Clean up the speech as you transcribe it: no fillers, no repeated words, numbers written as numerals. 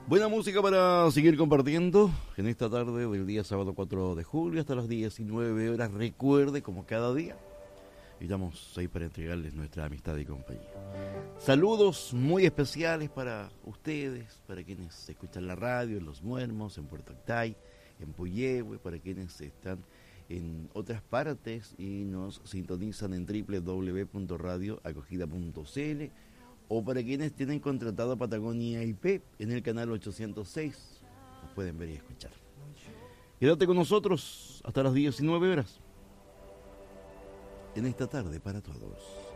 Buena música para seguir compartiendo en esta tarde del día sábado 4 de julio hasta las 19 horas. Recuerde, como cada día, estamos ahí para entregarles nuestra amistad y compañía. Saludos muy especiales para ustedes, para quienes escuchan la radio en Los Muermos, en Puerto Octay, en Puyehue, para quienes están en otras partes y nos sintonizan en www.radioacogida.cl, o para quienes tienen contratado Patagonia IP en el canal 806, nos pueden ver y escuchar. Quédate con nosotros hasta las 19 horas en esta tarde para todos.